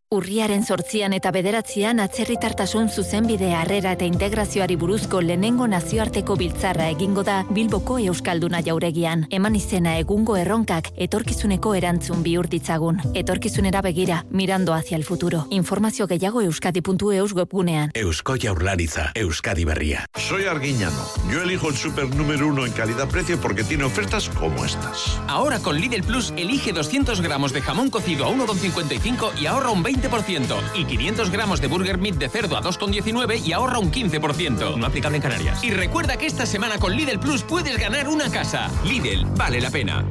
Urriaren 8 eta 9 atzerritartasun zuzenbide harrera eta integrazioari buruzko lehenengo nazioarteko biltzarra egingo da Bilboko Euskalduna jauregian. Eman izena egungo erronkak etorkizuneko erantzun bihur ditzagun. Etorkizunera begira, mirando hacia el futuro. Informazio gehiago euskadi.eus webgunean. Eusko Jaurlaritza, Euskadi Berria. Soy Arguiñano. Yo elijo el súper número 1 en calidad-precio porque tiene ofertas como estas. Ahora con Lidl Plus elige 200 gramos de jamón cocido a 1,55 y ahorra un 20%. Y 500 gramos de burger meat de cerdo a 2,19 y ahorra un 15%. No aplicable en Canarias. Y recuerda que esta semana con Lidl Plus puedes ganar una casa. Lidl, vale la pena.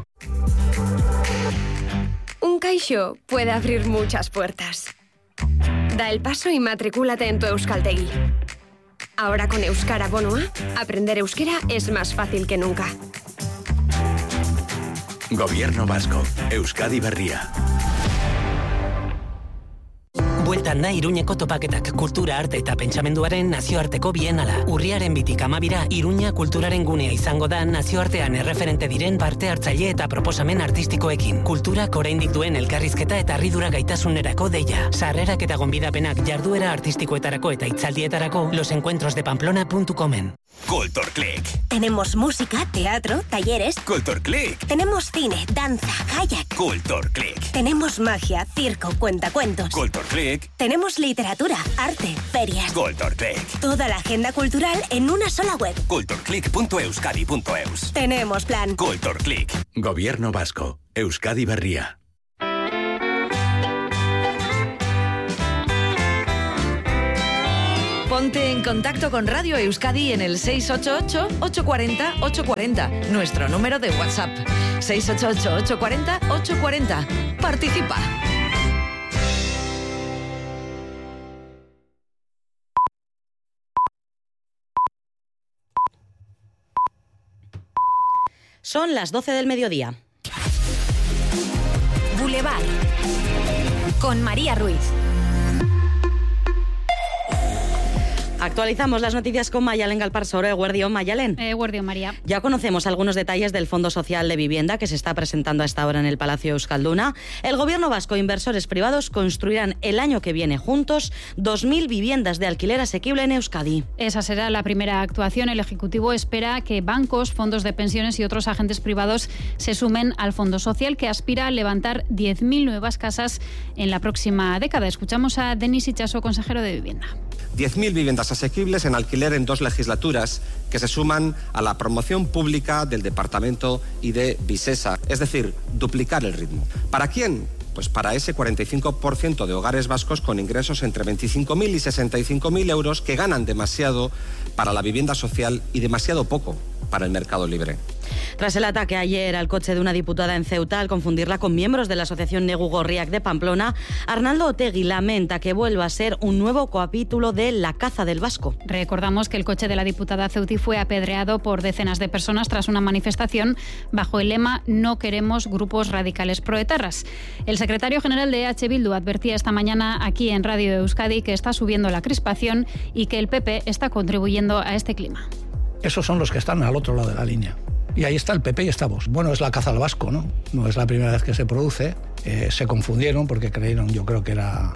Un Caixo puede abrir muchas puertas. Da el paso y matricúlate en tu Euskaltegi. Ahora con Euskara Bono A, aprender euskera es más fácil que nunca. Gobierno Vasco, Euskadi Berria. Bueltan da Iruñeko topaketak, kultura, arte eta pentsamenduaren nazioarteko bienala. Urriaren 2 Iruña kulturaren gunea izango da nazioartean erreferente diren parte hartzaile eta proposamen artistikoekin. Kulturak oraindik duen elkarrizketa eta harridura gaitasunerako deia. Sarrerak eta gonbidapenak jarduera artistikoetarako eta hitzaldietarako losencuentrosdepamplona.comen. Culture Click. Tenemos música, teatro, talleres. Culture Click. Tenemos cine, danza, kayak. Culture Click. Tenemos magia, circo, cuentacuentos. Culture Click. Tenemos literatura, arte, ferias. Culture Click. Toda la agenda cultural en una sola web. cultureclick.euskadi.eus. Tenemos plan. Culture Click. Gobierno Vasco, Euskadi Berria. Ponte en contacto con Radio Euskadi en el 688-840-840, nuestro número de WhatsApp. 688-840-840. Participa. Son las 12 del mediodía. Boulevard. Con María Ruiz. Actualizamos las noticias con Mayalen Galparsoro. Eguerdión, Mayalen. Eguerdión, María. Ya conocemos algunos detalles del Fondo Social de Vivienda que se está presentando a esta hora en el Palacio Euskalduna. El Gobierno vasco e inversores privados construirán el año que viene juntos 2.000 viviendas de alquiler asequible en Euskadi. Esa será la primera actuación. El Ejecutivo espera que bancos, fondos de pensiones y otros agentes privados se sumen al Fondo Social, que aspira a levantar 10.000 nuevas casas en la próxima década. Escuchamos a Denis Itxaso, consejero de Vivienda. 10.000 viviendas asequibles en alquiler en 2 legislaturas que se suman a la promoción pública del Departamento y de Visesa, es decir, duplicar el ritmo. ¿Para quién? Pues para ese 45% de hogares vascos con ingresos entre 25.000 y 65.000 euros que ganan demasiado para la vivienda social y demasiado poco para el mercado libre. Tras el ataque ayer al coche de una diputada en Ceuta, al confundirla con miembros de la asociación Negu Gorriak de Pamplona, Arnaldo Otegi lamenta que vuelva a ser un nuevo capítulo de la caza del vasco. Recordamos que el coche de la diputada ceutí fue apedreado por decenas de personas tras una manifestación bajo el lema "No queremos grupos radicales proetarras". El secretario general de EH Bildu advertía esta mañana aquí en Radio Euskadi que está subiendo la crispación y que el PP está contribuyendo a este clima. Esos son los que están al otro lado de la línea. Y ahí está el PP y estamos. Bueno, es la caza al vasco, ¿no? No es la primera vez que se produce. Se confundieron porque creyeron, yo creo que era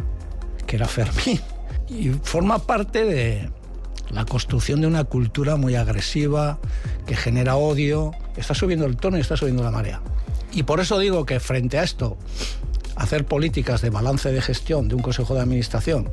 Fermín. Y forma parte de la construcción de una cultura muy agresiva que genera odio. Está subiendo el tono y está subiendo la marea. Y por eso digo que frente a esto, hacer políticas de balance de gestión de un consejo de administración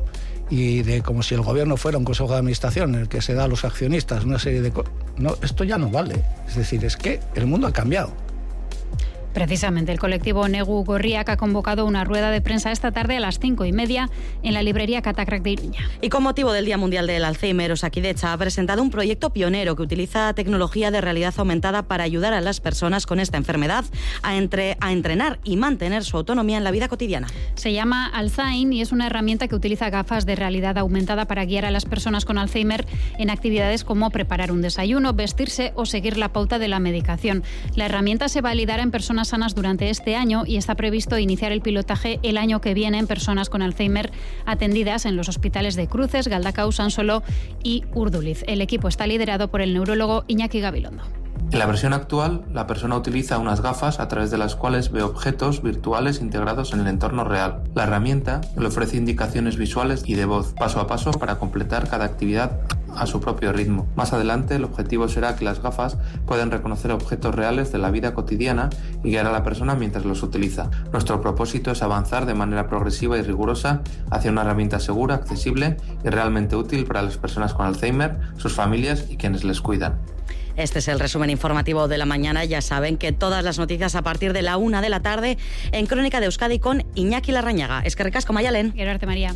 y de como si el gobierno fuera un consejo de administración en el que se da a los accionistas una serie de cosas. No, esto ya no vale. Es decir, es que el mundo ha cambiado. Precisamente, el colectivo Negu Gorriak ha convocado una rueda de prensa esta tarde a las 5:30 en la librería Catacrac de Iruña. Y con motivo del Día Mundial del Alzheimer, Osakidetza ha presentado un proyecto pionero que utiliza tecnología de realidad aumentada para ayudar a las personas con esta enfermedad a entrenar y mantener su autonomía en la vida cotidiana. Se llama Alzain y es una herramienta que utiliza gafas de realidad aumentada para guiar a las personas con Alzheimer en actividades como preparar un desayuno, vestirse o seguir la pauta de la medicación. La herramienta se validará en personas sanas durante este año y está previsto iniciar el pilotaje el año que viene en personas con Alzheimer atendidas en los hospitales de Cruces, Galdakao, Sansolo y Urduliz. El equipo está liderado por el neurólogo Iñaki Gabilondo. En la versión actual, la persona utiliza unas gafas a través de las cuales ve objetos virtuales integrados en el entorno real. La herramienta le ofrece indicaciones visuales y de voz, paso a paso, para completar cada actividad a su propio ritmo. Más adelante, el objetivo será que las gafas puedan reconocer objetos reales de la vida cotidiana y guiar a la persona mientras los utiliza. Nuestro propósito es avanzar de manera progresiva y rigurosa hacia una herramienta segura, accesible y realmente útil para las personas con Alzheimer, sus familias y quienes les cuidan. Este es el resumen informativo de la mañana. Ya saben que todas las noticias a partir de la 1 de la tarde en Crónica de Euskadi con Iñaki Larrañaga. Eskerrik asko, Mayalen. Quiero verte, María.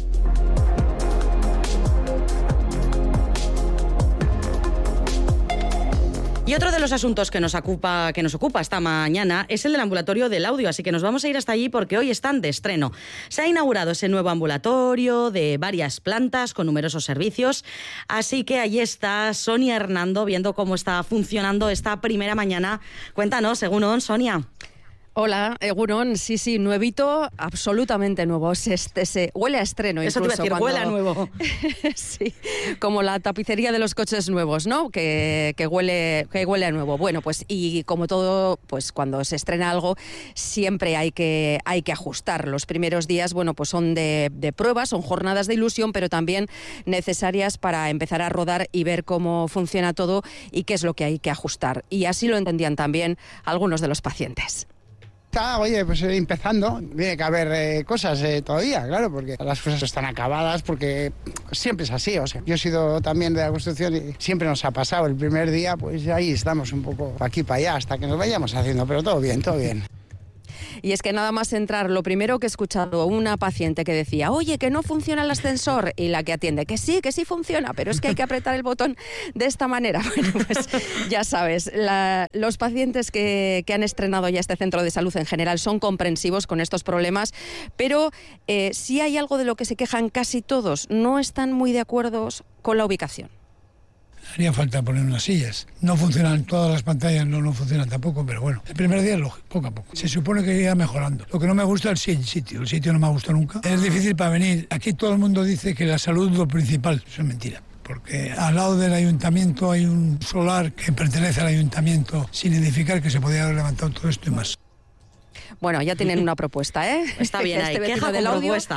Y otro de los asuntos que nos ocupa esta mañana es el del ambulatorio del audio, así que nos vamos a ir hasta allí porque hoy están de estreno. Se ha inaugurado ese nuevo ambulatorio de varias plantas con numerosos servicios, así que allí está Sonia Hernando viendo cómo está funcionando esta primera mañana. Cuéntanos, Egunon, Sonia. Hola, Egunon, sí, nuevito, absolutamente nuevo. Se huele a estreno. Eso incluso te iba a decir, huele a nuevo. Sí, como la tapicería de los coches nuevos, ¿no? Que huele a nuevo. Bueno, pues y como todo, pues cuando se estrena algo, siempre hay que ajustar. Los primeros días, bueno, pues son de pruebas, son jornadas de ilusión, pero también necesarias para empezar a rodar y ver cómo funciona todo y qué es lo que hay que ajustar. Y así lo entendían también algunos de los pacientes. Oye, pues empezando, tiene que haber cosas todavía, claro, porque las cosas están acabadas, porque siempre es así, o sea, yo he sido también de la construcción y siempre nos ha pasado, el primer día, pues ahí estamos un poco aquí para allá hasta que nos vayamos haciendo, pero todo bien, todo bien. Y es que nada más entrar, lo primero que he escuchado una paciente que decía, oye, que no funciona el ascensor, y la que atiende, que sí funciona, pero es que hay que apretar el botón de esta manera. Bueno, pues ya sabes, los pacientes que han estrenado ya este centro de salud en general son comprensivos con estos problemas, pero sí hay algo de lo que se quejan casi todos, no están muy de acuerdo con la ubicación. Haría falta poner unas sillas. No funcionan todas las pantallas, no funcionan tampoco, pero bueno, el primer día es lógico, poco a poco. Se supone que irá mejorando. Lo que no me gusta es el sitio no me ha gustado nunca. Es difícil para venir. Aquí todo el mundo dice que la salud es lo principal. Eso es mentira. Porque al lado del ayuntamiento hay un solar que pertenece al ayuntamiento sin edificar, que se podría haber levantado todo esto y más. Bueno, ya tienen una propuesta, ¿eh? Está bien, ahí, queja del audio. Propuesta.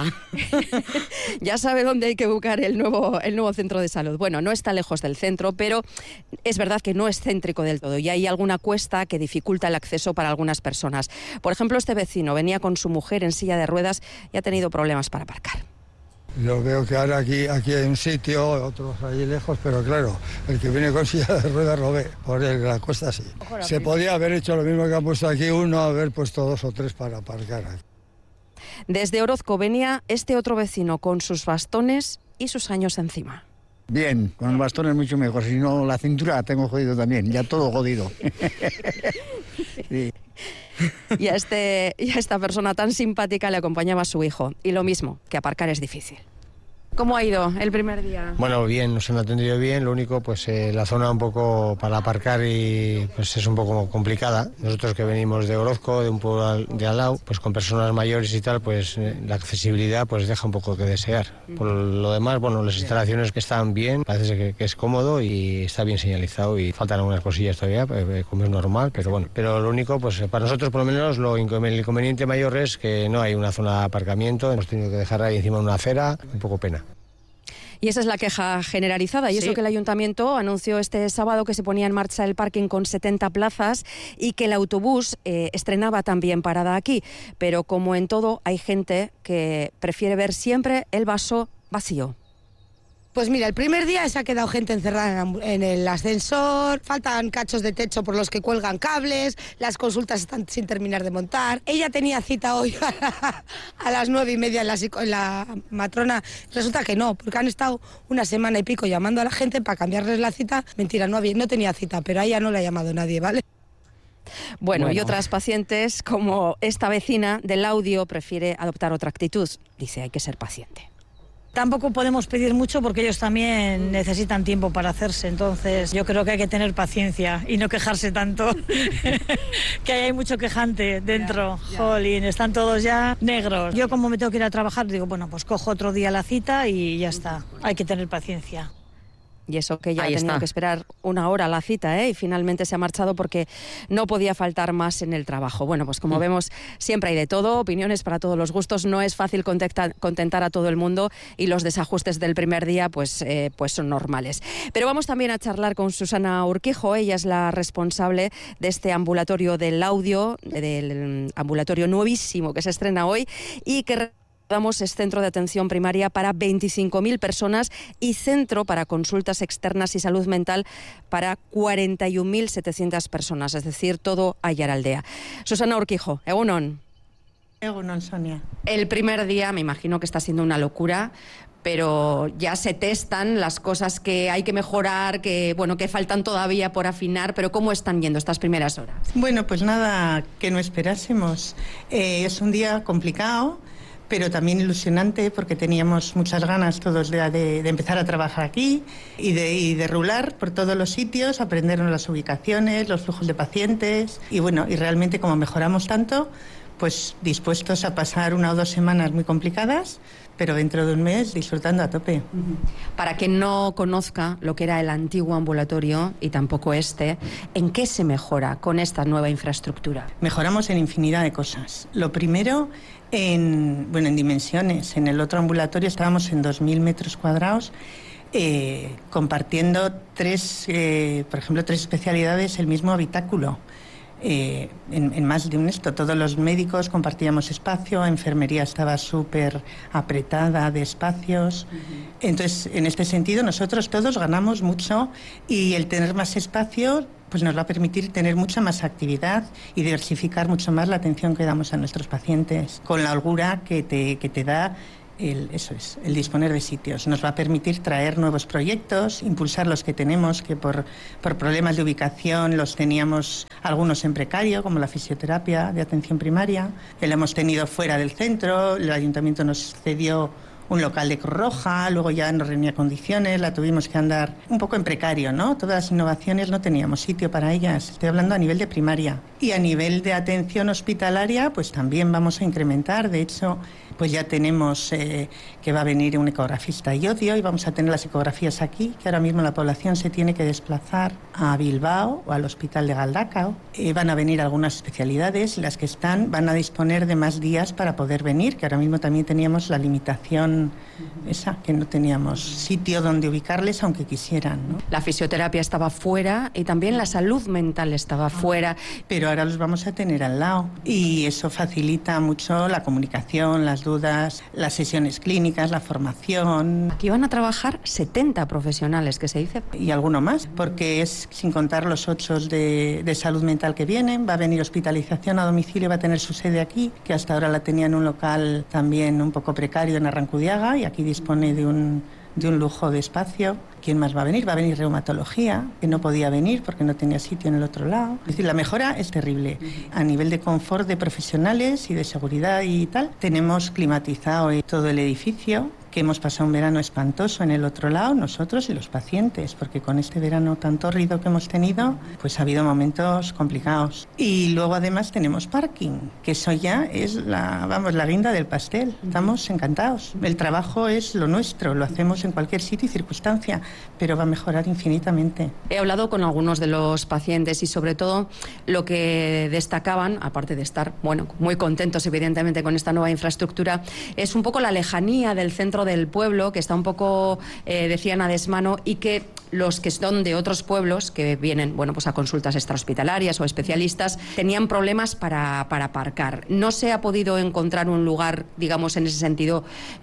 Ya sabe dónde hay que buscar el nuevo centro de salud. Bueno, no está lejos del centro, pero es verdad que no es céntrico del todo y hay alguna cuesta que dificulta el acceso para algunas personas. Por ejemplo, este vecino venía con su mujer en silla de ruedas y ha tenido problemas para aparcar. Yo veo que ahora aquí hay un sitio, otros allí lejos, pero claro, el que viene con silla de ruedas lo ve, por la cuesta sí. Se podía haber hecho lo mismo que han puesto aquí uno, haber puesto 2 o 3 para aparcar. Desde Orozco venía este otro vecino con sus bastones y sus años encima. Bien, con el bastón es mucho mejor, si no la cintura la tengo jodido también, ya todo jodido. Sí. Y a esta persona tan simpática le acompañaba a su hijo. Y lo mismo, que aparcar es difícil. ¿Cómo ha ido el primer día? Bueno, bien, nos han atendido bien. Lo único, pues la zona un poco para aparcar y pues es un poco complicada. Nosotros que venimos de Orozco, de un pueblo de al lado, pues con personas mayores y tal, pues la accesibilidad pues deja un poco que desear. Por lo demás, bueno, las instalaciones que están bien, parece que es cómodo y está bien señalizado y faltan algunas cosillas todavía, como es normal, pero bueno. Pero lo único, pues para nosotros por lo menos el inconveniente mayor es que no hay una zona de aparcamiento. Hemos tenido que dejar ahí encima una acera, un poco pena. Y esa es la queja generalizada, y eso que el Ayuntamiento anunció este sábado que se ponía en marcha el parking con 70 plazas y que el autobús estrenaba también parada aquí. Pero como en todo, hay gente que prefiere ver siempre el vaso vacío. Pues mira, el primer día se ha quedado gente encerrada en el ascensor, faltan cachos de techo por los que cuelgan cables, las consultas están sin terminar de montar. Ella tenía cita hoy a las 9:30 en la matrona, resulta que no, porque han estado una semana y pico llamando a la gente para cambiarles la cita. Mentira, no tenía cita, pero a ella no le ha llamado nadie, ¿vale? Bueno, y otras pacientes, como esta vecina del audio, prefiere adoptar otra actitud. Dice, hay que ser paciente. Tampoco podemos pedir mucho porque ellos también necesitan tiempo para hacerse, entonces yo creo que hay que tener paciencia y no quejarse tanto, que hay mucho quejante dentro, jolín, están todos ya negros. Yo como me tengo que ir a trabajar digo, bueno, pues cojo otro día la cita y ya está, hay que tener paciencia. Y eso que ella Ahí tenía está. que esperar una hora a la cita, y finalmente se ha marchado porque no podía faltar más en el trabajo. Bueno, pues como vemos, siempre hay de todo, opiniones para todos los gustos, no es fácil contentar a todo el mundo y los desajustes del primer día pues son normales. Pero vamos también a charlar con Susana Urquijo, ella es la responsable de este ambulatorio del audio, del ambulatorio nuevísimo que se estrena hoy y que es centro de atención primaria para 25.000 personas y centro para consultas externas y salud mental para 41.700 personas, es decir, todo Aiaraldea. Susana Urquijo, egunon. Egunon, Sonia. El primer día me imagino que está siendo una locura, pero ya se testan las cosas que hay que mejorar, que faltan todavía por afinar, pero ¿cómo están yendo estas primeras horas? Bueno, pues nada que no esperásemos. Es un día complicado, pero también ilusionante porque teníamos muchas ganas todos de empezar a trabajar aquí y de rular por todos los sitios, aprendernos las ubicaciones, los flujos de pacientes y realmente como mejoramos tanto, pues dispuestos a pasar 1 o 2 semanas muy complicadas, pero dentro de un mes disfrutando a tope. Para quien no conozca lo que era el antiguo ambulatorio y tampoco ¿en qué se mejora con esta nueva infraestructura? Mejoramos en infinidad de cosas. Lo primero, en dimensiones. En el otro ambulatorio estábamos en 2.000 metros cuadrados, compartiendo por ejemplo, 3 especialidades, el mismo habitáculo. En más de un todos los médicos compartíamos espacio, enfermería estaba súper apretada de espacios. Entonces, en este sentido, nosotros todos ganamos mucho y el tener más espacio pues nos va a permitir tener mucha más actividad y diversificar mucho más la atención que damos a nuestros pacientes, con la holgura que te da el disponer de sitios. Nos va a permitir traer nuevos proyectos, impulsar los que tenemos, que por problemas de ubicación los teníamos algunos en precario, como la fisioterapia de atención primaria. La hemos tenido fuera del centro, el ayuntamiento nos cedió un local de Cruz Roja, luego ya no reunía condiciones, la tuvimos que andar un poco en precario, ¿no? Todas las innovaciones no teníamos sitio para ellas. Estoy hablando a nivel de primaria. Y a nivel de atención hospitalaria, pues también vamos a incrementar. De hecho, pues ya tenemos que va a venir un ecografista iodio y vamos a tener las ecografías aquí, que ahora mismo la población se tiene que desplazar a Bilbao o al hospital de Galdacao. Van a venir algunas especialidades y las que están van a disponer de más días para poder venir, que ahora mismo también teníamos la limitación esa, que no teníamos sitio donde ubicarles aunque quisieran, ¿no? La fisioterapia estaba fuera y también la salud mental estaba fuera. Pero ahora los vamos a tener al lado y eso facilita mucho la comunicación, las dudas, las sesiones clínicas, la formación. Aquí van a trabajar 70 profesionales, que se dice. Y alguno más, porque es sin contar los 8 de salud mental que vienen. Va a venir hospitalización a domicilio, va a tener su sede aquí, que hasta ahora la tenía en un local también un poco precario en Arrancudiaga, y aquí dispone de un lujo de espacio. ¿Quién más va a venir? Va a venir reumatología, que no podía venir porque no tenía sitio en el otro lado. Es decir, la mejora es terrible. A nivel de confort de profesionales y de seguridad y tal, tenemos climatizado todo el edificio, que hemos pasado un verano espantoso en el otro lado, nosotros y los pacientes, porque con este verano tan tórrido que hemos tenido, pues ha habido momentos complicados. Y luego además tenemos parking, que eso ya es la guinda del pastel. Estamos encantados. El trabajo es lo nuestro, lo hacemos en cualquier sitio y circunstancia, pero va a mejorar infinitamente. He hablado con algunos de los pacientes y sobre todo lo que destacaban, aparte de estar, muy contentos evidentemente con esta nueva infraestructura, es un poco la lejanía del centro del pueblo, que está un poco, decían, a desmano, y que los que son de otros pueblos, que vienen pues a consultas extrahospitalarias o especialistas, tenían problemas para aparcar. ¿No se ha podido encontrar un lugar, digamos, en ese sentido,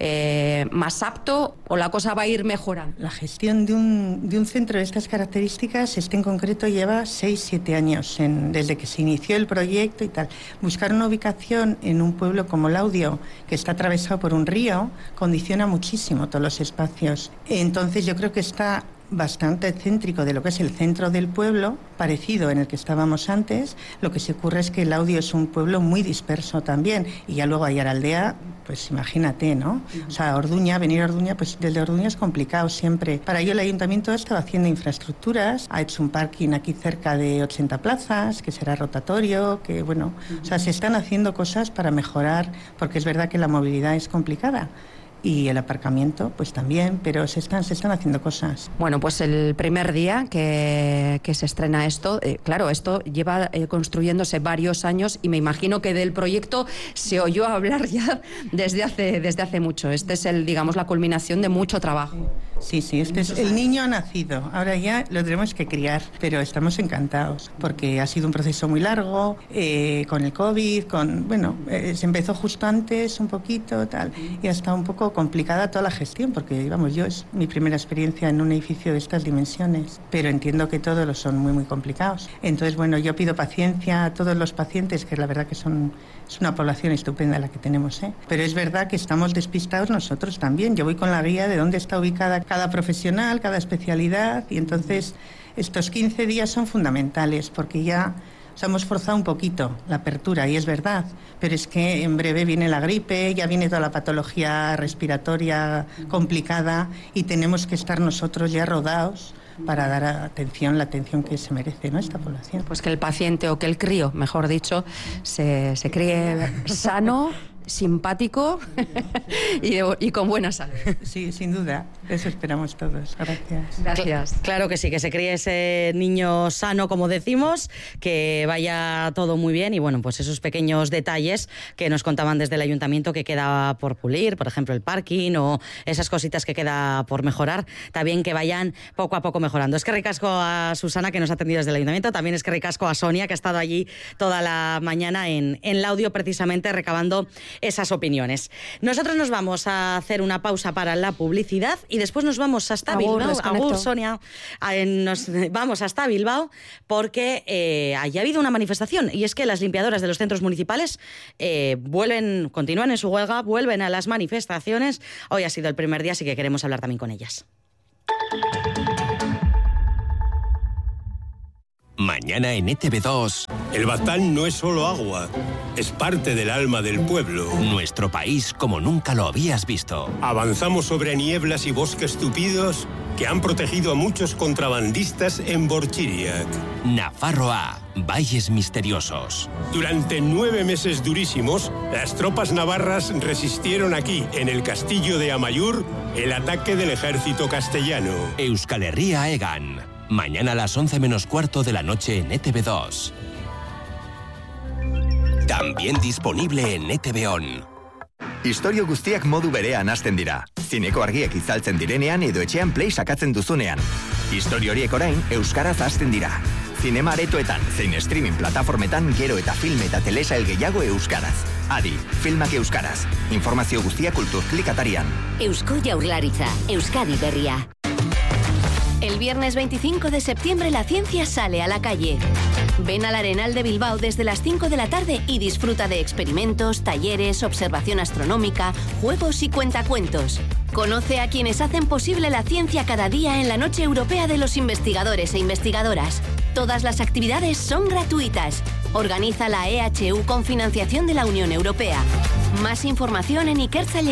más apto, o la cosa va a ir mejorando? La gestión de un centro de estas características, en concreto, lleva 6-7 años, desde que se inició el proyecto y tal. Buscar una ubicación en un pueblo como Laudio, que está atravesado por un río, condiciona muchísimo todos los espacios. Entonces yo creo que está bastante céntrico de lo que es el centro del pueblo, parecido en el que estábamos antes. Lo que se ocurre es que el Laudio es un pueblo muy disperso también, y ya luego Aiaraldea, pues imagínate, ¿no? O sea, venir a Orduña, pues desde Orduña es complicado siempre. Para ello el ayuntamiento ha estado haciendo infraestructuras, ha hecho un parking aquí cerca de 80 plazas, que será rotatorio, que o sea, se están haciendo cosas para mejorar, porque es verdad que la movilidad es complicada. y el aparcamiento pues también, pero se están haciendo cosas. Bueno, pues el primer día que se estrena esto, claro, esto lleva construyéndose varios años y me imagino que del proyecto se oyó hablar ya desde hace mucho. Este es digamos, la culminación de mucho trabajo. Sí, el niño ha nacido, ahora ya lo tenemos que criar, pero estamos encantados porque ha sido un proceso muy largo, con el COVID, se empezó justo antes un poquito, tal, y ha estado un poco complicada toda la gestión porque, yo es mi primera experiencia en un edificio de estas dimensiones, pero entiendo que todos los son muy, muy complicados. Entonces, yo pido paciencia a todos los pacientes, que la verdad que es una población estupenda la que tenemos, pero es verdad que estamos despistados nosotros también. Yo voy con la guía de dónde está ubicada cada profesional, cada especialidad, y entonces estos 15 días son fundamentales porque ya hemos forzado un poquito la apertura, y es verdad, pero es que en breve viene la gripe, ya viene toda la patología respiratoria complicada y tenemos que estar nosotros ya rodados para dar la atención que se merece, ¿no?, esta población. Pues que el paciente, o que el crío, mejor dicho, se críe sano, simpático y con buena salud. Sí, sin duda, eso esperamos todos. Gracias. Claro que sí, que se críe ese niño sano, como decimos, que vaya todo muy bien y pues esos pequeños detalles que nos contaban desde el ayuntamiento que queda por pulir, por ejemplo el parking o esas cositas que queda por mejorar, también que vayan poco a poco mejorando. Es que ricasco a Susana, que nos ha atendido desde el ayuntamiento, también es que ricasco a Sonia, que ha estado allí toda la mañana en Laudio, precisamente recabando esas opiniones. Nosotros nos vamos a hacer una pausa para la publicidad y después nos vamos hasta Bilbao. Agur, Sonia. Nos vamos hasta Bilbao porque allí ha habido una manifestación, y es que las limpiadoras de los centros municipales continúan en su huelga, vuelven a las manifestaciones. Hoy ha sido el primer día, así que queremos hablar también con ellas. Mañana en ETV2. El Baztán no es solo agua, es parte del alma del pueblo. Nuestro país como nunca lo habías visto. Avanzamos sobre nieblas y bosques tupidos que han protegido a muchos contrabandistas en Borchiriac. Nafarroa, valles misteriosos. Durante 9 meses durísimos, las tropas navarras resistieron aquí, en el castillo de Amaiur, el ataque del ejército castellano. Euskal Herria Egan. Mañana a las 11 menos cuarto de la noche en ETV2. También disponible en ETV-On. Istorio guztiak modu berean hasten dira. Zineko argiak itzaltzen direnean edo etxean play sakatzen duzunean. Istorio horiek orain euskaraz hasten dira. Zinema aretoetan, zein streaming plataformetan gero eta film eta telesail gehiago euskaraz. Adi, filmak euskaraz. Informazio guztia Kulturklik atarian. Eusko Jaurlaritza, Euskadi Berria. El viernes 25 de septiembre la ciencia sale a la calle. Ven al Arenal de Bilbao desde las 5 de la tarde y disfruta de experimentos, talleres, observación astronómica, juegos y cuentacuentos. Conoce a quienes hacen posible la ciencia cada día en la Noche Europea de los Investigadores e Investigadoras. Todas las actividades son gratuitas. Organiza la EHU con financiación de la Unión Europea. Más información en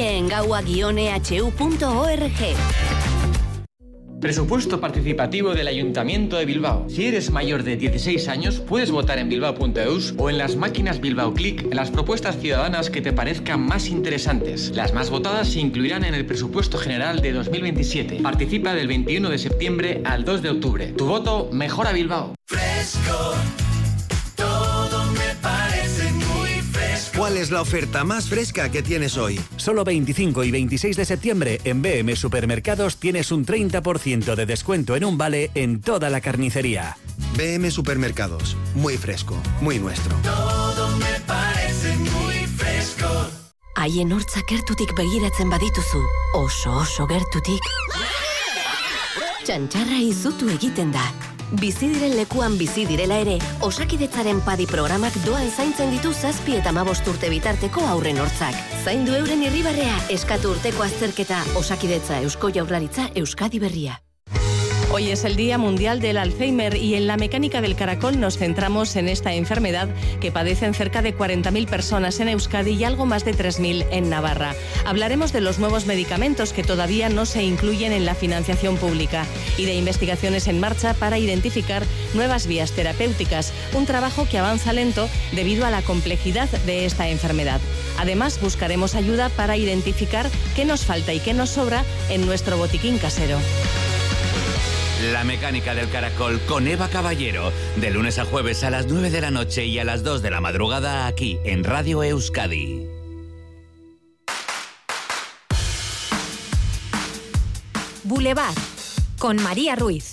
ikertzaileen-ehu.org. Presupuesto participativo del Ayuntamiento de Bilbao. Si eres mayor de 16 años, puedes votar en bilbao.eus o en las máquinas Bilbao Click en las propuestas ciudadanas que te parezcan más interesantes. Las más votadas se incluirán en el presupuesto general de 2027. Participa del 21 de septiembre al 2 de octubre. Tu voto mejora Bilbao. Fresco, todo me parece muy fresco. ¿Cuál es la oferta más fresca que tienes hoy? Solo 25 y 26 de septiembre en BM Supermercados tienes un 30% de descuento en un vale en toda la carnicería. BM Supermercados, muy fresco, muy nuestro. Todo me parece muy fresco. Haien hortzak gertutik begiratzen badituzu, oso gertutik, txantxarra izutu egiten da. Bizi diren lekuan bizi direla ere, Osakidetzaren padi programak doan zaintzen ditu 7 eta 15 urte bitarteko aurren hortzak. Zaindu euren irribarrea, eskatu urteko azterketa, Osakidetza, Eusko Jaurlaritza, Euskadi Berria. Hoy es el Día Mundial del Alzheimer y en la mecánica del caracol nos centramos en esta enfermedad que padecen cerca de 40.000 personas en Euskadi y algo más de 3.000 en Navarra. Hablaremos de los nuevos medicamentos que todavía no se incluyen en la financiación pública y de investigaciones en marcha para identificar nuevas vías terapéuticas, un trabajo que avanza lento debido a la complejidad de esta enfermedad. Además, buscaremos ayuda para identificar qué nos falta y qué nos sobra en nuestro botiquín casero. La mecánica del caracol con Eva Caballero, de lunes a jueves a las 9 de la noche y a las 2 de la madrugada aquí en Radio Euskadi. Boulevard, con María Ruiz.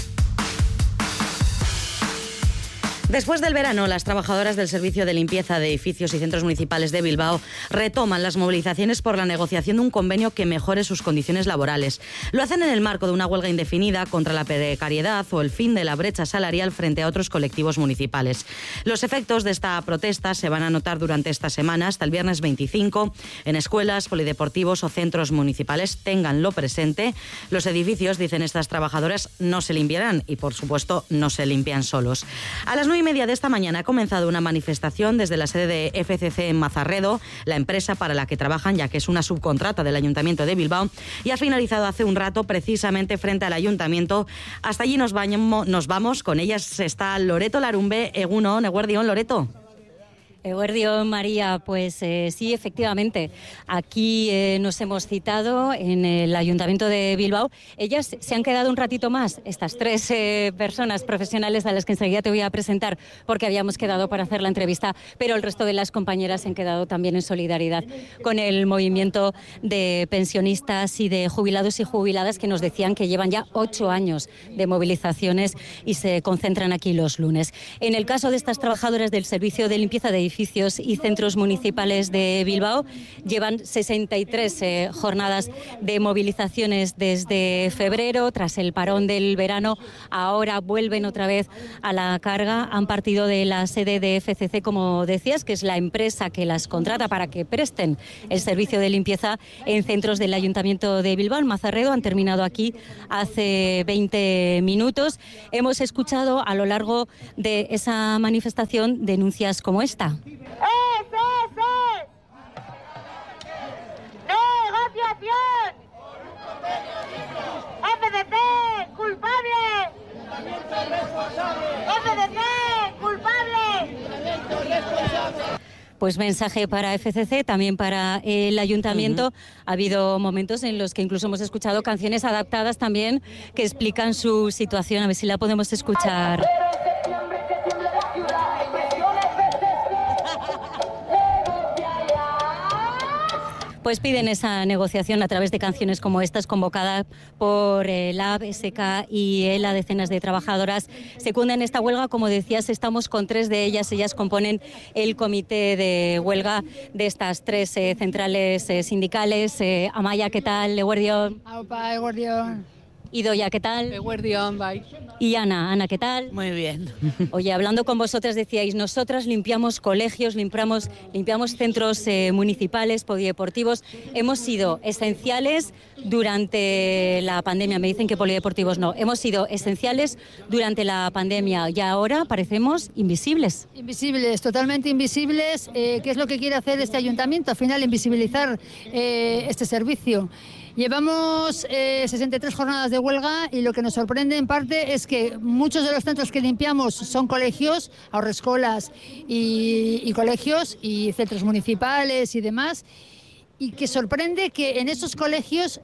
Después del verano, las trabajadoras del Servicio de Limpieza de Edificios y Centros Municipales de Bilbao retoman las movilizaciones por la negociación de un convenio que mejore sus condiciones laborales. Lo hacen en el marco de una huelga indefinida contra la precariedad o el fin de la brecha salarial frente a otros colectivos municipales. Los efectos de esta protesta se van a notar durante esta semana hasta el viernes 25 en escuelas, polideportivos o centros municipales. Ténganlo presente. Los edificios, dicen estas trabajadoras, no se limpiarán y, por supuesto, no se limpian solos. A las 9:30 de esta mañana ha comenzado una manifestación desde la sede de FCC en Mazarredo, la empresa para la que trabajan, ya que es una subcontrata del Ayuntamiento de Bilbao, y ha finalizado hace un rato precisamente frente al Ayuntamiento. Hasta allí nos vamos. Con ellas está Loreto Larumbe. Egunon, Eguerdión, Loreto. Eguerdión, María, pues sí, efectivamente, aquí nos hemos citado en el Ayuntamiento de Bilbao. Ellas se han quedado un ratito más, estas tres personas profesionales a las que enseguida te voy a presentar, porque habíamos quedado para hacer la entrevista, pero el resto de las compañeras se han quedado también en solidaridad con el movimiento de pensionistas y de jubilados y jubiladas que nos decían que llevan ya 8 años de movilizaciones y se concentran aquí los lunes. En el caso de estas trabajadoras del Servicio de Limpieza de Edificios y Centros Municipales de Bilbao, llevan 63 jornadas de movilizaciones desde febrero. Tras el parón del verano, ahora vuelven otra vez a la carga. Han partido de la sede de FCC, como decías, que es la empresa que las contrata para que presten el servicio de limpieza en centros del Ayuntamiento de Bilbao, en Mazarredo. Han terminado aquí hace 20 minutos. Hemos escuchado a lo largo de esa manifestación denuncias como esta. ¡Negociación! ¡FCC! ¡Culpable! ¡FCC! ¡Culpable! Pues mensaje para FCC, también para el Ayuntamiento. Ha habido momentos en los que incluso hemos escuchado canciones adaptadas también que explican su situación. A ver si la podemos escuchar. Pues piden esa negociación a través de canciones como estas, convocadas por LAB, SK y ELA. Decenas de trabajadoras secundan esta huelga. Como decías, estamos con 3 de ellas. Ellas componen el comité de huelga de estas 3 centrales sindicales. Amaya, ¿qué tal? Eguerdión. Aupa, Eguerdión. Idoia, ¿qué tal? Eguerdión, bye. Y Ana, ¿qué tal? Muy bien. Oye, hablando con vosotras decíais, nosotras limpiamos colegios, limpiamos centros municipales, polideportivos. Hemos sido esenciales durante la pandemia. Me dicen que polideportivos no. Hemos sido esenciales durante la pandemia y ahora parecemos invisibles. Invisibles, totalmente invisibles. ¿Qué es lo que quiere hacer este ayuntamiento? Al final, invisibilizar este servicio. Llevamos 63 jornadas de huelga y lo que nos sorprende en parte es que muchos de los centros que limpiamos son colegios, haurreskolas y colegios y centros municipales y demás. Y que sorprende que en esos colegios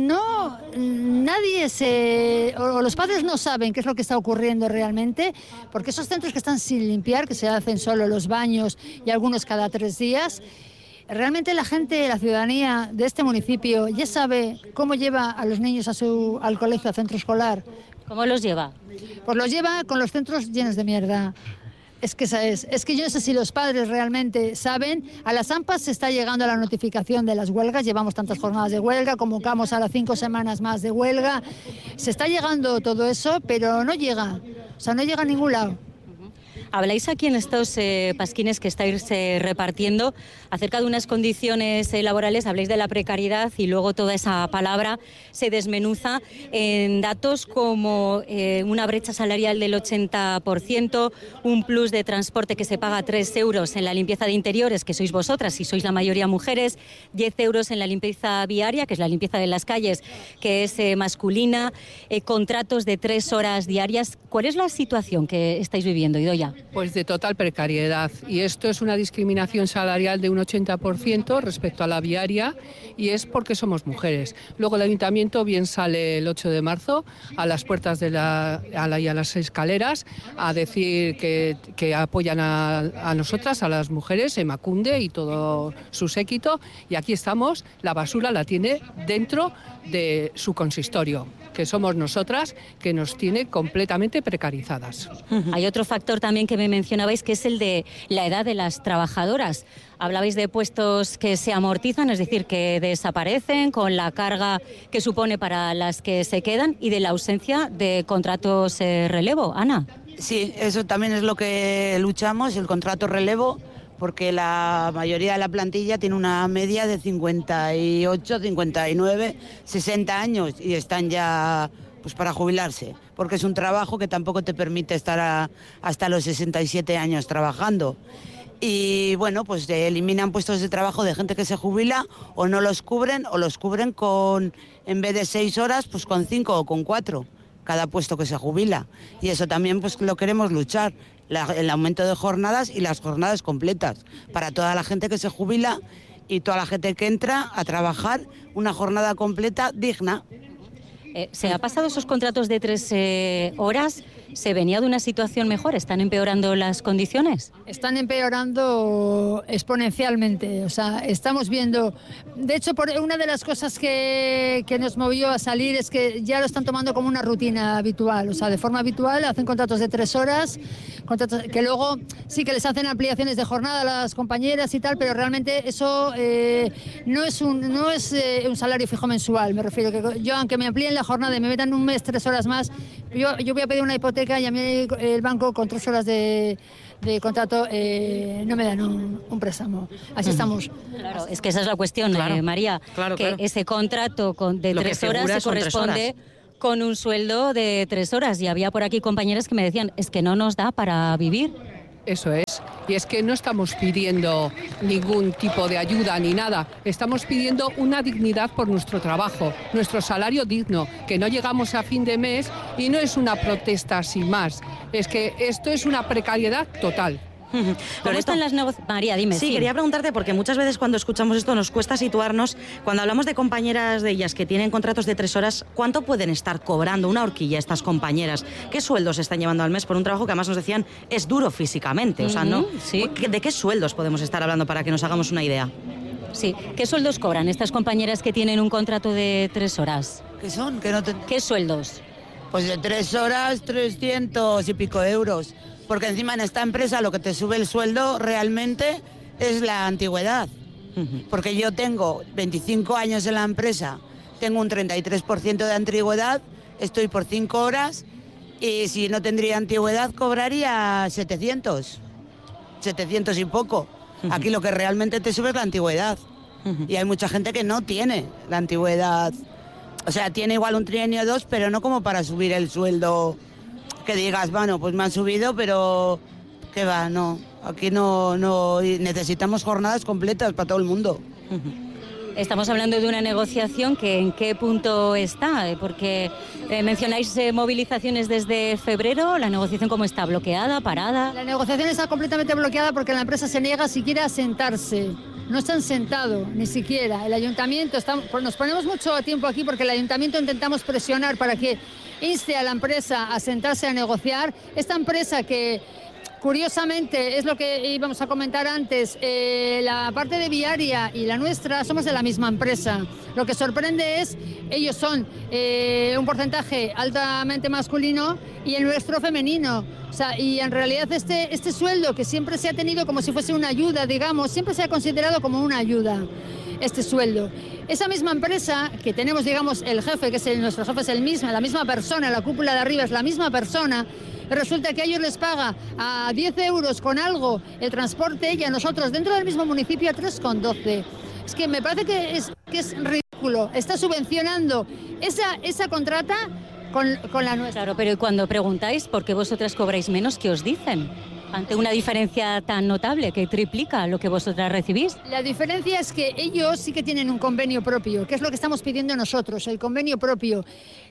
los padres no saben qué es lo que está ocurriendo realmente, porque esos centros que están sin limpiar, que se hacen solo los baños y algunos cada 3 días, realmente la gente, la ciudadanía de este municipio ya sabe cómo lleva a los niños al colegio, al centro escolar. ¿Cómo los lleva? Pues los lleva con los centros llenos de mierda. Es que yo no sé si los padres realmente saben. A las AMPAs se está llegando la notificación de las huelgas. Llevamos tantas jornadas de huelga, convocamos a las 5 semanas más de huelga. Se está llegando todo eso, pero no llega. O sea, no llega a ningún lado. Habláis aquí en estos pasquines que estáis repartiendo acerca de unas condiciones laborales, habláis de la precariedad y luego toda esa palabra se desmenuza en datos como una brecha salarial del 80%, un plus de transporte que se paga 3 euros en la limpieza de interiores, que sois vosotras y sois la mayoría mujeres, 10 euros en la limpieza viaria, que es la limpieza de las calles, que es masculina, contratos de 3 horas diarias. ¿Cuál es la situación que estáis viviendo, Idoia? Pues de total precariedad, y esto es una discriminación salarial de un 80% respecto a la viaria, y es porque somos mujeres. Luego el ayuntamiento bien sale el 8 de marzo a las puertas y a las escaleras a decir que apoyan a nosotras, a las mujeres, Emacunde y todo su séquito, y aquí estamos, la basura la tiene dentro de su consistorio, que somos nosotras, que nos tiene completamente precarizadas. Hay otro factor también que me mencionabais, que es el de la edad de las trabajadoras. Hablabais de puestos que se amortizan, es decir, que desaparecen con la carga que supone para las que se quedan, y de la ausencia de contratos relevo. Ana. Sí, eso también es lo que luchamos, el contrato relevo, porque la mayoría de la plantilla tiene una media de 58, 59, 60 años y están ya pues para jubilarse, porque es un trabajo que tampoco te permite estar hasta los 67 años trabajando. Y bueno, pues eliminan puestos de trabajo de gente que se jubila, o no los cubren, o los cubren con, en vez de 6 horas, pues con 5 o con 4 cada puesto que se jubila. Y eso también pues lo queremos luchar, el aumento de jornadas y las jornadas completas para toda la gente que se jubila y toda la gente que entra a trabajar, una jornada completa digna. ¿Se ha pasado esos contratos de 3 horas? ¿Se venía de una situación mejor? ¿Están empeorando las condiciones? Están empeorando exponencialmente. O sea, estamos viendo... De hecho, una de las cosas que nos movió a salir es que ya lo están tomando como una rutina habitual. O sea, de forma habitual hacen contratos de 3 horas, contratos que luego sí que les hacen ampliaciones de jornada a las compañeras y tal, pero realmente eso no es un salario fijo mensual. Me refiero que yo, aunque me amplíen la jornada y me metan un mes 3 horas más, yo voy a pedir una hipoteca y a mí el banco con 3 horas de contrato no me dan un préstamo. Así estamos. Claro, es que esa es la cuestión, María, que ese contrato de 3 horas se corresponde con un sueldo de 3 horas. Y había por aquí compañeras que me decían, es que no nos da para vivir. Eso es. Y es que no estamos pidiendo ningún tipo de ayuda ni nada. Estamos pidiendo una dignidad por nuestro trabajo, nuestro salario digno, que no llegamos a fin de mes, y no es una protesta sin más. Es que esto es una precariedad total. ¿Cómo están las negociaciones? María, dime. Sí, quería preguntarte, porque muchas veces cuando escuchamos esto nos cuesta situarnos. Cuando hablamos de compañeras de ellas que tienen contratos de 3 horas, ¿cuánto pueden estar cobrando una horquilla estas compañeras? ¿Qué sueldos están llevando al mes por un trabajo que además nos decían es duro físicamente? O sea, ¿no? Sí. ¿De qué sueldos podemos estar hablando para que nos hagamos una idea? Sí. ¿Qué sueldos cobran estas compañeras que tienen un contrato de 3 horas? ¿Qué son? ¿Qué sueldos? Pues de 3 horas, 300 y pico euros. Porque encima en esta empresa lo que te sube el sueldo realmente es la antigüedad. Porque yo tengo 25 años en la empresa, tengo un 33% de antigüedad, estoy por 5 horas, y si no tendría antigüedad cobraría 700 y poco. Aquí lo que realmente te sube es la antigüedad. Y hay mucha gente que no tiene la antigüedad. O sea, tiene igual un trienio o 2, pero no como para subir el sueldo... Que digas, bueno, pues me han subido, pero ¿qué va? No, aquí no necesitamos jornadas completas para todo el mundo. Estamos hablando de una negociación que ¿en qué punto está? Porque mencionáis movilizaciones desde febrero. ¿La negociación cómo está? ¿Bloqueada? ¿Parada? La negociación está completamente bloqueada porque la empresa se niega siquiera a sentarse. No están sentados, ni siquiera. El ayuntamiento, nos ponemos mucho tiempo aquí porque el ayuntamiento intentamos presionar para que inste a la empresa a sentarse a negociar. Esta empresa que, curiosamente, es lo que íbamos a comentar antes, la parte de viaria y la nuestra somos de la misma empresa. Lo que sorprende es, ellos son un porcentaje altamente masculino y el nuestro femenino. O sea, y en realidad este sueldo que siempre se ha tenido como si fuese una ayuda, digamos, siempre se ha considerado como una ayuda, este sueldo. Esa misma empresa que tenemos, digamos, el jefe, que nuestro jefe es el mismo, la misma persona, la cúpula de arriba es la misma persona, resulta que a ellos les paga a 10 euros con algo el transporte y a nosotros dentro del mismo municipio a 3,12. Es que me parece que es ridículo. Está subvencionando esa contrata con la nuestra. Claro, pero cuando preguntáis por qué vosotras cobráis menos, ¿qué os dicen? Ante una diferencia tan notable que triplica lo que vosotras recibís. La diferencia es que ellos sí que tienen un convenio propio, que es lo que estamos pidiendo nosotros, el convenio propio.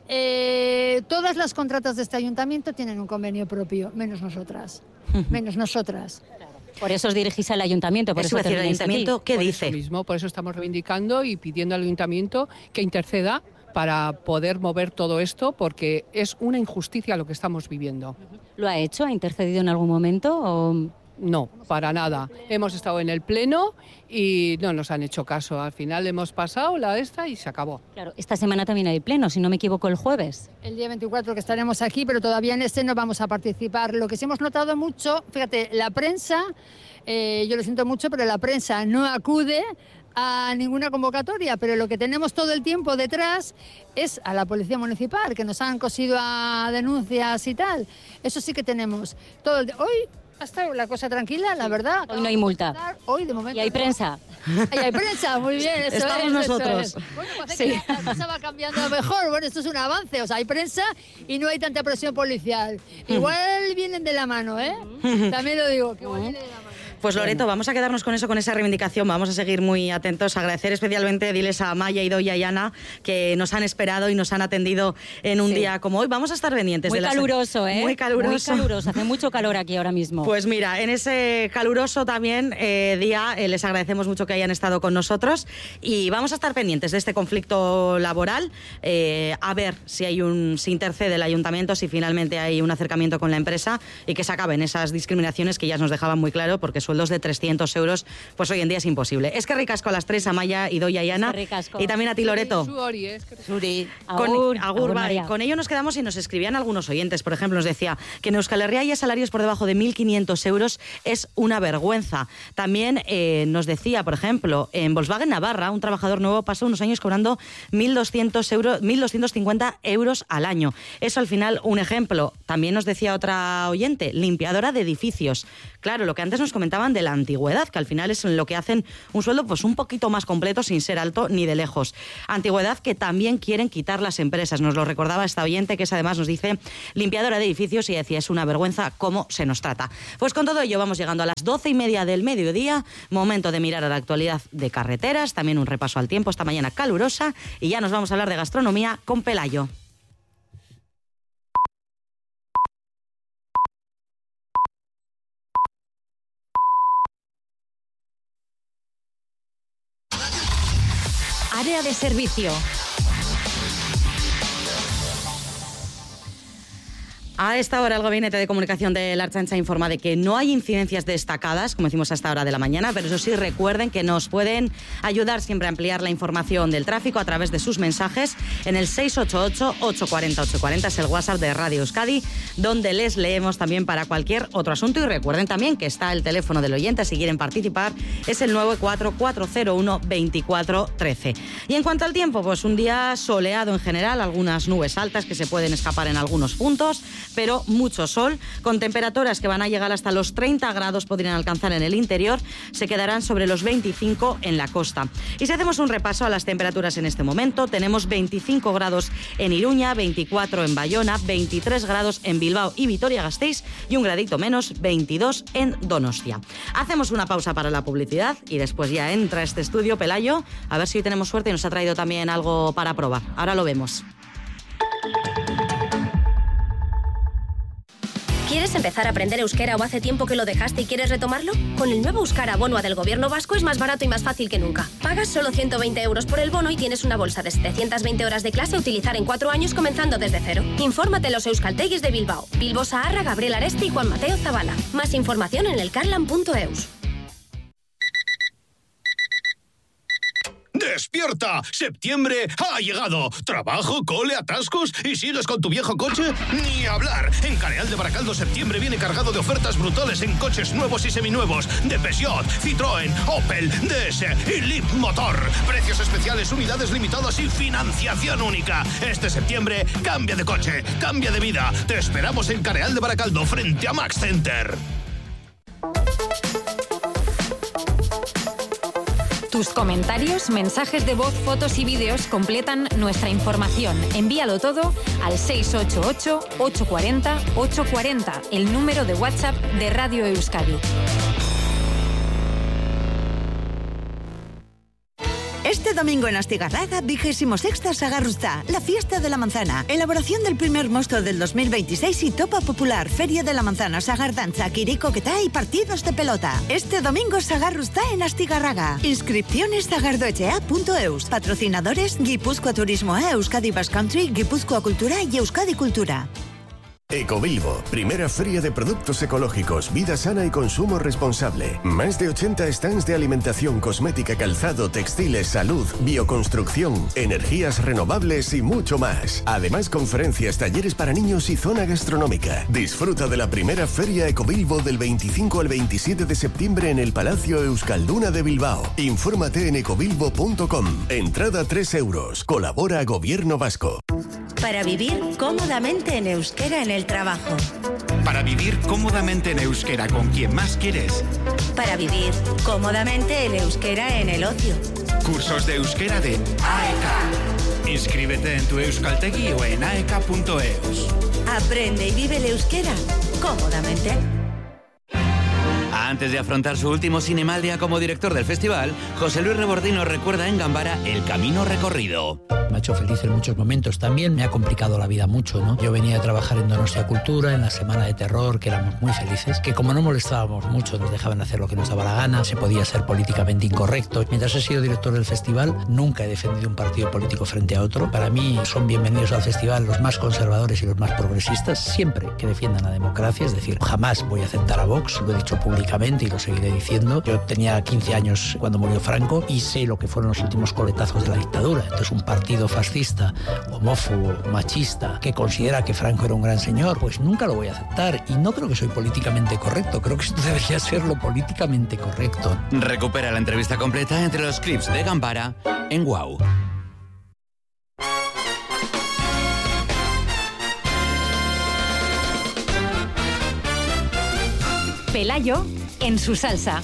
Todas las contratas de este ayuntamiento tienen un convenio propio, menos nosotras. Menos nosotras. Por eso os dirigís al ayuntamiento. Por eso el ayuntamiento, ¿qué dice? Por eso estamos reivindicando y pidiendo al ayuntamiento que interceda para poder mover todo esto, porque es una injusticia lo que estamos viviendo. ¿Lo ha hecho? ¿Ha intercedido en algún momento? ¿O? No, para nada. Hemos estado en el pleno y no nos han hecho caso. Al final hemos pasado la esta y se acabó. Claro, esta semana también hay pleno, si no me equivoco, el jueves. El día 24 que estaremos aquí, pero todavía en este no vamos a participar. Lo que sí hemos notado mucho, fíjate, la prensa, yo lo siento mucho, pero la prensa no acude a ninguna convocatoria, pero lo que tenemos todo el tiempo detrás es a la Policía Municipal, que nos han cosido a denuncias y tal. Eso sí que tenemos. Hoy ha estado la cosa tranquila, la verdad. Hoy no hay multa. Hoy, de momento. Y hay prensa. Y hay prensa, muy bien. Eso estamos nosotros. Eso es. Bueno, pues que la cosa va cambiando a mejor. Bueno, esto es un avance. O sea, hay prensa y no hay tanta presión policial. Igual vienen de la mano, ¿eh? También lo digo, que igual vienen de la mano. Pues Loreto, vamos a quedarnos con eso, con esa reivindicación. Vamos a seguir muy atentos. Agradecer especialmente, diles a Maya, Idoia y Ana, que nos han esperado y nos han atendido en un día como hoy. Vamos a estar pendientes muy de caluroso, ¿eh? Muy caluroso. Muy caluroso. Hace mucho calor aquí ahora mismo. Pues mira, en ese caluroso también día les agradecemos mucho que hayan estado con nosotros y vamos a estar pendientes de este conflicto laboral, a ver si si intercede el ayuntamiento, si finalmente hay un acercamiento con la empresa y que se acaben esas discriminaciones que ya nos dejaban muy claro, porque sueldos de 300 euros, pues hoy en día es imposible. Es que ricasco a las tres, a Maya, Idoia y Ana, y también a ti, Loreto. Suri. Agur, vale. Con ello nos quedamos y nos escribían algunos oyentes. Por ejemplo, nos decía que en Euskal Herria haya salarios por debajo de 1.500 euros es una vergüenza. También nos decía, por ejemplo, en Volkswagen Navarra, un trabajador nuevo pasó unos años cobrando 1.250 euros al año. Eso al final, un ejemplo. También nos decía otra oyente, limpiadora de edificios. Claro, lo que antes nos comentaban de la antigüedad, que al final es lo que hacen un sueldo pues un poquito más completo sin ser alto ni de lejos. Antigüedad que también quieren quitar las empresas. Nos lo recordaba esta oyente, que es además nos dice limpiadora de edificios, y decía, es una vergüenza cómo se nos trata. Pues con todo ello vamos llegando a las 12:30 del mediodía, momento de mirar a la actualidad de carreteras, también un repaso al tiempo esta mañana calurosa, y ya nos vamos a hablar de gastronomía con Pelayo. Área de servicio. A esta hora el Gabinete de Comunicación de la Ertzaintza informa de que no hay incidencias destacadas, como decimos a esta hora de la mañana, pero eso sí, recuerden que nos pueden ayudar siempre a ampliar la información del tráfico a través de sus mensajes en el 688-840-840, es el WhatsApp de Radio Euskadi, donde les leemos también para cualquier otro asunto. Y recuerden también que está el teléfono del oyente, si quieren participar, es el 94401-2413. Y en cuanto al tiempo, pues un día soleado en general, algunas nubes altas que se pueden escapar en algunos puntos, pero mucho sol, con temperaturas que van a llegar hasta los 30 grados, podrían alcanzar en el interior, se quedarán sobre los 25 en la costa. Y si hacemos un repaso a las temperaturas en este momento, tenemos 25 grados en Iruña, 24 en Bayona, 23 grados en Bilbao y Vitoria-Gasteiz y un gradito menos, 22 en Donostia. Hacemos una pausa para la publicidad y después ya entra este estudio Pelayo, a ver si hoy tenemos suerte y nos ha traído también algo para probar. Ahora lo vemos. ¿Quieres empezar a aprender euskera o hace tiempo que lo dejaste y quieres retomarlo? Con el nuevo Euskara Bonoa del Gobierno vasco es más barato y más fácil que nunca. Pagas solo 120 euros por el bono y tienes una bolsa de 720 horas de clase a utilizar en 4 años comenzando desde cero. Infórmate en los euskaltegis de Bilbao, Bilbo Saharra, Gabriel Aresti y Juan Mateo Zabala. Más información en elcarlan.eus. ¡Despierta! ¡Septiembre ha llegado! ¿Trabajo, cole, atascos y sigues con tu viejo coche? ¡Ni hablar! En Careal de Baracaldo septiembre viene cargado de ofertas brutales en coches nuevos y seminuevos de Peugeot, Citroën, Opel, DS y Leap Motor. Precios especiales, unidades limitadas y financiación única. Este septiembre cambia de coche, cambia de vida. Te esperamos en Careal de Baracaldo frente a Max Center. Tus comentarios, mensajes de voz, fotos y vídeos completan nuestra información. Envíalo todo al 688-840-840, el número de WhatsApp de Radio Euskadi. Este domingo en Astigarraga, 26ª Sagarrustá, la fiesta de la manzana, elaboración del primer mosto del 2026 y topa popular, feria de la manzana, sagardanza, quiricoquetá y partidos de pelota. Este domingo Sagarrustá en Astigarraga. Inscripciones sagardoechea.eus. Patrocinadores Guipúzcoa Turismo, Euskadi Basque Country, Guipúzcoa Cultura y Euskadi Cultura. Ecobilbo, primera feria de productos ecológicos, vida sana y consumo responsable. Más de 80 stands de alimentación, cosmética, calzado, textiles, salud, bioconstrucción, energías renovables y mucho más. Además, conferencias, talleres para niños y zona gastronómica. Disfruta de la primera feria Ecobilbo del 25 al 27 de septiembre en el Palacio Euskalduna de Bilbao. Infórmate en ecobilbo.com. Entrada 3 euros. Colabora Gobierno Vasco. Para vivir cómodamente en euskera en el trabajo. Para vivir cómodamente en euskera con quien más quieres. Para vivir cómodamente en euskera en el ocio. Cursos de euskera de AEK. Inscríbete en tu Euskaltegi o en aeka.eus. Aprende y vive el euskera cómodamente. Antes de afrontar su último Cinemaldia como director del festival, José Luis Rebordino recuerda en Gambara el camino recorrido. Me ha hecho feliz en muchos momentos. También me ha complicado la vida mucho, ¿no? Yo venía a trabajar en Donostia Cultura, en la Semana de Terror, que éramos muy felices, que como no molestábamos mucho, nos dejaban hacer lo que nos daba la gana, se podía ser políticamente incorrecto. Mientras he sido director del festival, nunca he defendido un partido político frente a otro. Para mí son bienvenidos al festival los más conservadores y los más progresistas, siempre que defiendan la democracia, es decir, jamás voy a aceptar a Vox, lo he dicho públicamente y lo seguiré diciendo. Yo tenía 15 años cuando murió Franco y sé lo que fueron los últimos coletazos de la dictadura. Entonces un partido fascista, homófobo, machista, que considera que Franco era un gran señor, pues nunca lo voy a aceptar. Y no creo que soy políticamente correcto, creo que esto debería ser lo políticamente correcto. Recupera la entrevista completa entre los clips de Gambara en WOW. Pelayo en su salsa.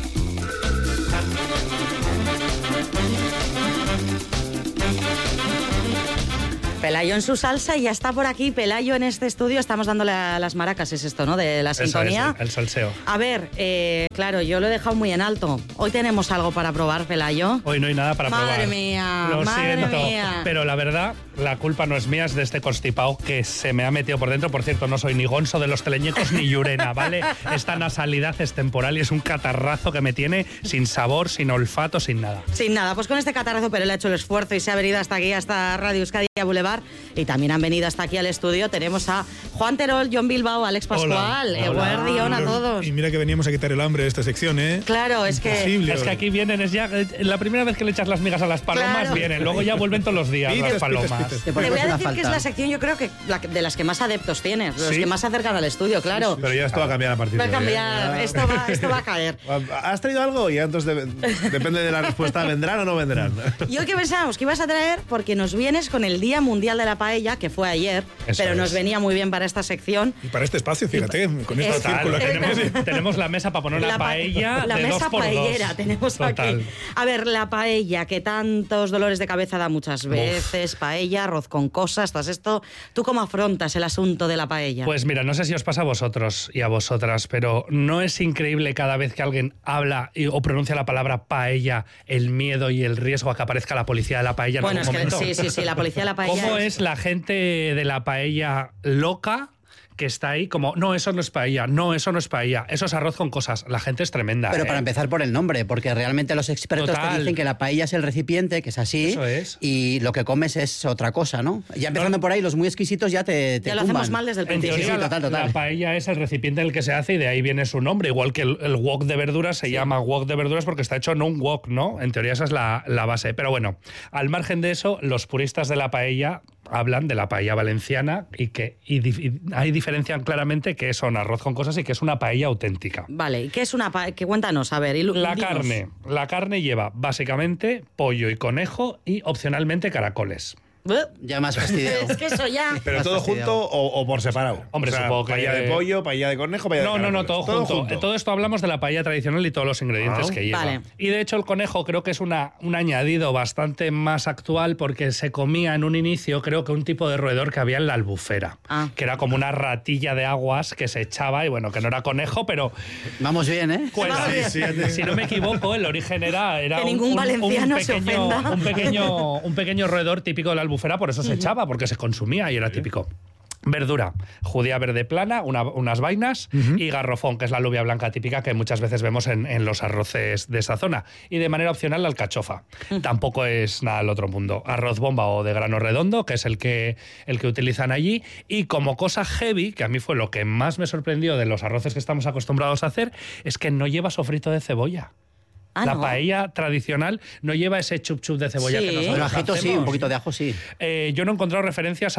Pelayo en su salsa y ya está por aquí. Pelayo en este estudio. Estamos dándole a las maracas, es esto, ¿no? De la sintonía. Es el salseo. A ver, claro, yo lo he dejado muy en alto. Hoy tenemos algo para probar, Pelayo. Hoy no hay nada para probar. Madre mía, Madre siento. Mía. Pero la verdad, la culpa no es mía, es de este constipado que se me ha metido por dentro. Por cierto, no soy ni Gonzo de los teleñecos ni Llurena, ¿vale? Esta nasalidad es temporal y es un catarrazo que me tiene sin sabor, sin olfato, sin nada. Sin nada, pues con este catarrazo, pero él ha hecho el esfuerzo y se ha venido hasta aquí, hasta Radio Euskadi Boulevard. Y también han venido hasta aquí al estudio. Tenemos a Juan Terol, John Bilbao, Alex Pascual. Eguerdión a todos. Y mira que veníamos a quitar el hambre de esta sección, ¿eh? Claro, es que aquí vienen, es ya la primera vez que le echas las migas a las palomas, claro. Vienen. Luego ya vuelven todos los días las palomas. Te voy a decir que es la sección, yo creo que de las que más adeptos tienes, los que más se acercan al estudio, claro. Pero ya esto va a cambiar a partir de hoy. Va a cambiar, esto va a caer. ¿Has traído algo? Y entonces depende de la respuesta, ¿vendrán o no vendrán? Yo que pensábamos que ibas a traer, porque nos vienes con el Día Mundial de la Paella, que fue ayer, pero nos venía muy bien para esta sección. Y para este espacio, fíjate, con este círculo que tenemos la mesa para poner la paella la de mesa 2x2. paellera tenemos Total. Aquí. A ver, la paella, que tantos dolores de cabeza da muchas veces, paella, arroz con cosas, todo esto. ¿Tú cómo afrontas el asunto de la paella? Pues mira, no sé si os pasa a vosotros y a vosotras, pero ¿no es increíble cada vez que alguien habla o pronuncia la palabra paella, el miedo y el riesgo a que aparezca la policía de la paella en algún momento? Sí, la policía de la paella. ¿Cómo es la gente de la paella loca que está ahí como, no, eso no es paella, no, eso no es paella, eso es arroz con cosas? La gente es tremenda. Pero para empezar por el nombre, porque realmente los expertos te dicen que la paella es el recipiente, que es así, eso es. Y lo que comes es otra cosa, ¿no? Ya empezando por ahí, los muy exquisitos ya te lo hacemos mal desde el principio. En teoría, total. La paella es el recipiente en el que se hace y de ahí viene su nombre, igual que el wok de verduras se llama wok de verduras porque está hecho en un wok, ¿no? En teoría esa es la base. Pero bueno, al margen de eso, los puristas de la paella hablan de la paella valenciana y ahí diferencian claramente que son arroz con cosas y que es una paella auténtica. Vale, ¿y qué es una paella? Cuéntanos, a ver. La carne lleva básicamente pollo y conejo y opcionalmente caracoles. Ya más fastidiado. Es que eso ya... ¿Pero todo junto o por separado? Hombre, supongo que... paella de pollo, paella de conejo, paella de carne. No, todo junto. Todo esto hablamos de la paella tradicional y todos los ingredientes que lleva. Vale. Y de hecho el conejo creo que es un añadido bastante más actual porque se comía en un inicio, creo que un tipo de roedor que había en la Albufera, que era como una ratilla de aguas que se echaba y bueno, que no era conejo, pero... Vamos bien, ¿eh? Pues, si no me equivoco, el origen era que ningún valenciano se ofenda. un pequeño roedor típico de la Albufera, por eso se echaba, porque se consumía y era típico. Verdura, judía verde plana, unas vainas y garrofón, que es la alubia blanca típica que muchas veces vemos en los arroces de esa zona. Y de manera opcional la alcachofa. Tampoco es nada del otro mundo. Arroz bomba o de grano redondo, que es el que utilizan allí. Y como cosa heavy, que a mí fue lo que más me sorprendió de los arroces que estamos acostumbrados a hacer, es que no lleva sofrito de cebolla. La paella tradicional no lleva ese chup chup de cebolla que nosotros ajito hacemos. sí, un poquito de ajo sí. Yo no he encontrado referencias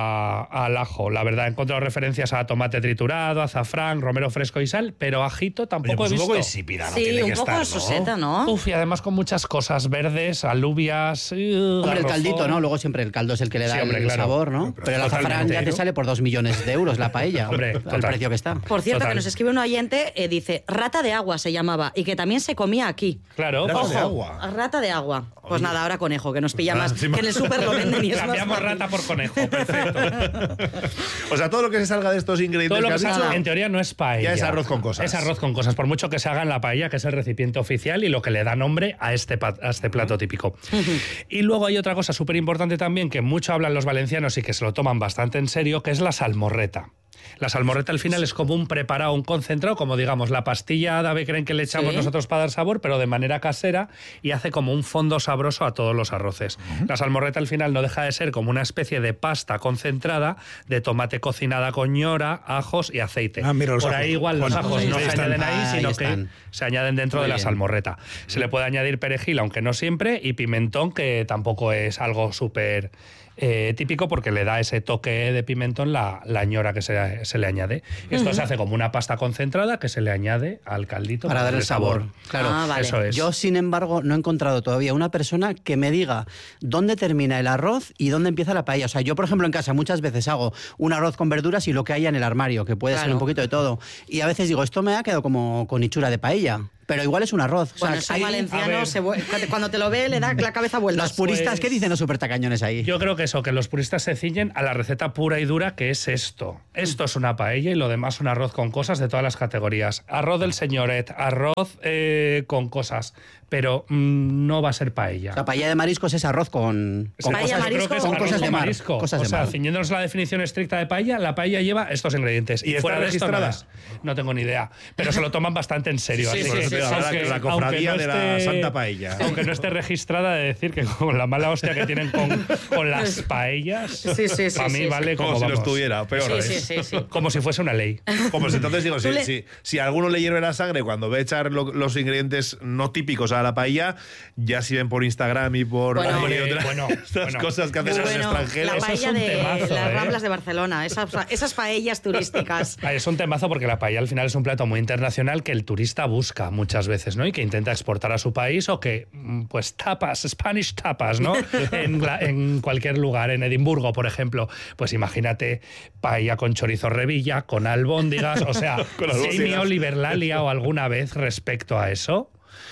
al ajo, la verdad. He encontrado referencias a tomate triturado, azafrán, romero fresco y sal, pero ajito tampoco he visto. Un poco insípida, ¿no? Sí, tiene un que poco estar, soseta, ¿no? Uf, y además con muchas cosas verdes, alubias, Hombre, el caldito, ¿no? Luego siempre el caldo es el que le da el sabor, ¿no? Pero el azafrán ya te sale por 2 millones de euros la paella. Hombre, el precio que está. Por cierto, que nos escribe un oyente, dice, rata de agua se llamaba, y que también se comía aquí. Claro. De agua. Rata de agua. Pues nada, ahora conejo, que nos pilla más. Que en el súper lo venden y es más Cambiamos fácil. rata por conejo, perfecto. O sea, todo lo que se salga de estos ingredientes Todo lo que has salga, dicho, en teoría no es paella. ya es arroz con cosas. Es arroz con cosas, por mucho que se haga en la paella, que es el recipiente oficial y lo que le da nombre a este plato típico. Y luego hay otra cosa súper importante también, que mucho hablan los valencianos y que se lo toman bastante en serio, que es la salmorreta. La salmorreta al final es como un preparado, un concentrado, como digamos la pastilla de ave creen que le echamos nosotros para dar sabor, pero de manera casera, y hace como un fondo sabroso a todos los arroces. La salmorreta al final no deja de ser como una especie de pasta concentrada de tomate cocinada con ñora, ajos y aceite. Por ahí igual los ajos no se añaden ahí, sino que se añaden dentro de la salmorreta. Se le puede añadir perejil, aunque no siempre, y pimentón, que tampoco es algo súper... típico porque le da ese toque de pimentón la ñora que se le añade. Esto se hace como una pasta concentrada que se le añade al caldito para darle sabor. Claro, vale. Eso es. Yo, sin embargo, no he encontrado todavía una persona que me diga dónde termina el arroz y dónde empieza la paella. O sea, yo, por ejemplo, en casa muchas veces hago un arroz con verduras y lo que haya en el armario, que puede ser un poquito de todo. Y a veces digo, esto me ha quedado como con hechura de paella. Pero igual es un arroz. Bueno, o sea, soy valenciano, cuando te lo ve le da la cabeza vuelta. Los puristas, ¿qué dicen los súper tacañones ahí? Yo creo que eso, que los puristas se ciñen a la receta pura y dura que es esto. Esto es una paella y lo demás un arroz con cosas de todas las categorías. Arroz del señoret, arroz con cosas, pero no va a ser paella. La paella de mariscos es arroz con paella marisco, con cosas de mar. Marisco. Cosas o de sea, mar. ciñéndonos a la definición estricta de paella, la paella lleva estos ingredientes. ¿Y fuera está de esto registrada? no tengo ni idea. Pero se lo toman bastante en serio. Sí, así sí, que, sí, la cofradía de la Santa Paella. Aunque no esté registrada, de decir que con la mala hostia que tienen con las paellas, para mí vale como si lo estuviera, peor. Como si fuese una ley. Como si entonces digo, si a alguno le hierve la sangre cuando ve echar los ingredientes no típicos a la paella, ya si ven por Instagram y por estas cosas que hacen los extranjeros. La paella de temazo, las Ramblas de Barcelona, esas paellas turísticas. Es un temazo porque la paella al final es un plato muy internacional que el turista busca muchas veces, ¿no? Y que intenta exportar a su país o que, pues, tapas, Spanish tapas, ¿no? en cualquier lugar, en Edimburgo, por ejemplo. Pues imagínate paella con chorizo revilla, con albóndigas, o sea, Jamie Oliver la ha liado alguna vez respecto a eso.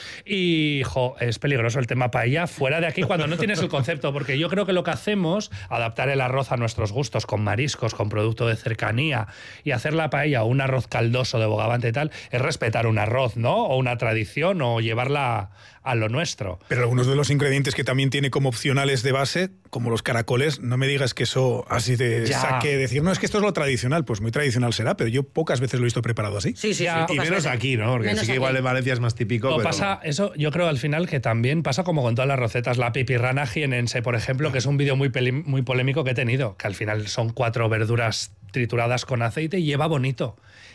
Y, es peligroso el tema paella fuera de aquí cuando no tienes el concepto, porque yo creo que lo que hacemos, adaptar el arroz a nuestros gustos, con mariscos, con producto de cercanía, y hacer la paella o un arroz caldoso de bogavante y tal, es respetar un arroz, ¿no? O una tradición, o llevarla a lo nuestro. Pero algunos de los ingredientes que también tiene como opcionales de base, como los caracoles, no me digas que eso así te saque decir, no, es que esto es lo tradicional, pues muy tradicional será, pero yo pocas veces lo he visto preparado así. Sí, y menos aquí, ¿no? Porque sí que igual en Valencia es más típico. O pero... pasa, eso yo creo al final que también pasa como con todas las recetas. La pipirrana jienense, por ejemplo, que es un vídeo muy polémico que he tenido, que al final son 4 verduras trituradas con aceite y lleva bonito.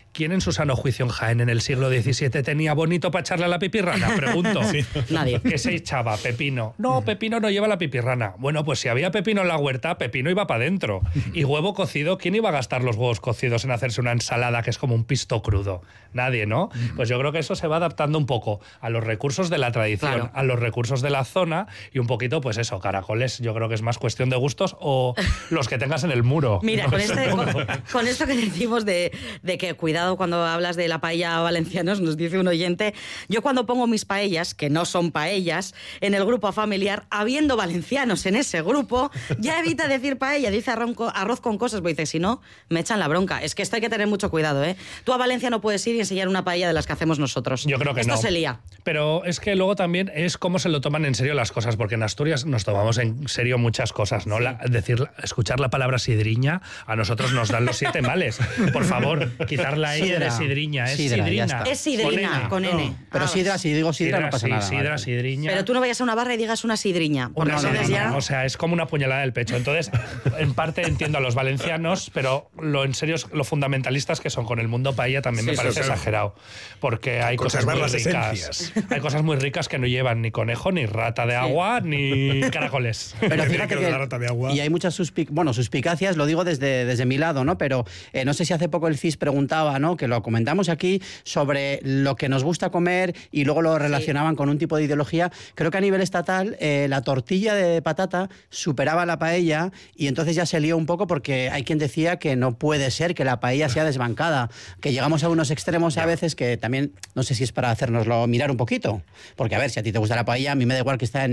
¿quién en su sano juicio en Jaén en el siglo XVII tenía bonito para echarle a la pipirrana? Pregunto. Sí. Nadie. ¿Qué se echaba? Pepino. No, pepino no lleva la pipirrana. Bueno, pues si había pepino en la huerta, pepino iba para adentro. Y huevo cocido, ¿quién iba a gastar los huevos cocidos en hacerse una ensalada que es como un pisto crudo? Nadie, ¿no? Pues yo creo que eso se va adaptando un poco a los recursos de la tradición, claro, a los recursos de la zona y un poquito, pues eso, caracoles, yo creo que es más cuestión de gustos o los que tengas en el muro. Mira, no con esto que decimos de que cuidado cuando hablas de la paella valencianos, nos dice un oyente, yo cuando pongo mis paellas, que no son paellas, en el grupo familiar, habiendo valencianos en ese grupo, ya evita decir paella, dice arroz con cosas, pues dice, si no, me echan la bronca. Es que esto hay que tener mucho cuidado, ¿eh? Tú a Valencia no puedes ir y enseñar una paella de las que hacemos nosotros. Yo creo que esto no. se lía. Pero es que luego también es cómo se lo toman en serio las cosas, porque en Asturias nos tomamos en serio muchas cosas, ¿no? Sí. Escuchar la palabra sidriña a nosotros nos dan los 7 males. Por favor, quitar la E de sidriña. Es sidrina. Es sidrina, con N. Pero sidra, si digo sidra no pasa nada. Sidra, sidriña. Pero tú no vayas a una barra y digas una sidriña. No, o sea, es como una puñalada del pecho. Entonces, en parte entiendo a los valencianos, pero lo fundamentalistas que son con el mundo paella también me parece exagerado. Porque hay cosas muy ricas. Hay cosas muy ricas que no llevan ni conejo, ni rata de agua, ni caracoles. Pero fíjate que, rata de agua. Y hay muchas suspicacias, lo digo desde mi lado, ¿no? Pero no sé si hace poco el CIS preguntaba, ¿no? Que lo comentamos aquí, sobre lo que nos gusta comer y luego lo relacionaban con un tipo de ideología. Creo que a nivel estatal la tortilla de patata superaba la paella y entonces ya se lió un poco porque hay quien decía que no puede ser que la paella sea desbancada, que llegamos a unos extremos a veces que también, no sé si es para hacernoslo mirar un poquito, porque a ver, si a ti te gusta la paella, a mí me da igual que esté en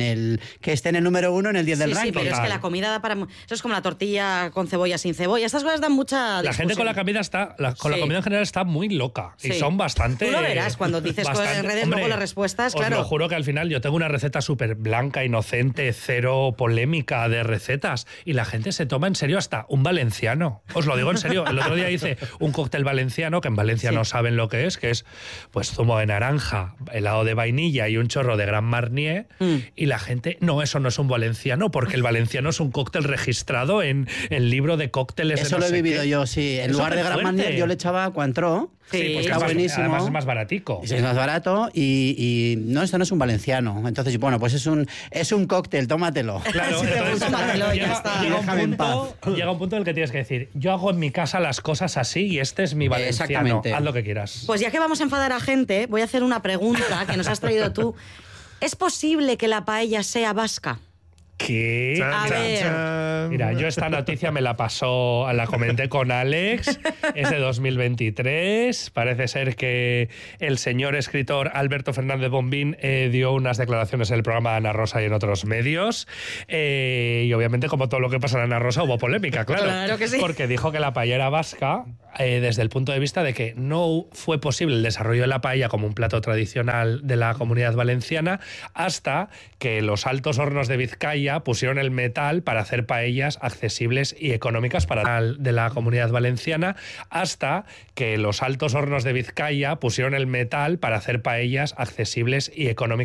el número 1 en el 10 del ranking. Sí, pero es que la comida da para... Eso es como la tortilla con cebolla, sin cebolla. Estas cosas dan mucha discusión. La gente con la comida con la comida en general está muy loca. Y son bastante... Tú lo verás cuando dices cosas en redes, luego las respuestas, claro. Os lo juro que al final yo tengo una receta súper blanca, inocente, cero polémica de recetas. Y la gente se toma en serio hasta un valenciano. Os lo digo en serio. El otro día hice un cóctel valenciano, que en Valencia no saben lo que es pues zumo de naranja, helado de vainilla y un chorro de Gran Marnier. Y la gente, no, eso no es un valenciano, porque el valenciano es un cóctel registrado en el libro de cócteles. Eso de no lo he vivido yo, sí. En lugar de Gran Marnier yo le echaba Cointreau. Sí, pues está buenísimo. Además es más baratico. Es más barato y no, esto no es un valenciano. Entonces, bueno, pues es un cóctel, tómatelo. Claro, entonces, tómatelo, llega un punto en el que tienes que decir, yo hago en mi casa las cosas así y este es mi valenciano. Haz lo que quieras. Pues ya que vamos a enfadar a gente, voy a hacer una pregunta que nos has traído tú. ¿Es posible que la paella sea vasca? ¿Qué? A ver. Mira, yo esta noticia la comenté con Alex, es de 2023. Parece ser que el señor escritor Alberto Fernández Bombín dio unas declaraciones en el programa de Ana Rosa y en otros medios. Y obviamente, como todo lo que pasa en Ana Rosa, hubo polémica, Claro que sí. Porque dijo que la paella era vasca desde el punto de vista de que no fue posible el desarrollo de la paella como un plato tradicional de la Comunidad Valenciana hasta que los altos hornos de Vizcaya pusieron el metal para hacer paellas accesibles y económicas para de la Comunidad Valenciana, hasta que los altos hornos de Vizcaya pusieron el metal para hacer paellas accesibles y económicas